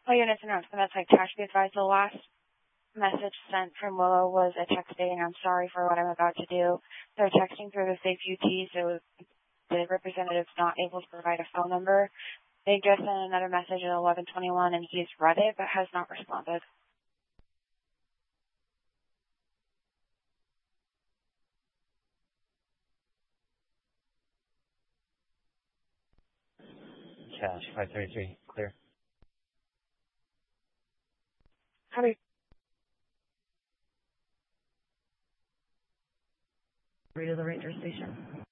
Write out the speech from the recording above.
Oh, units announcement. That's like cash be advised. The last message sent from Willow was a text stating, "I'm sorry for what I'm about to do." They're texting through the safe UT, so the representative's not able to provide a phone number. They just sent another message at 11:21, and he's read it but has not responded. Cash 533, clear. Copy. To the ranger station.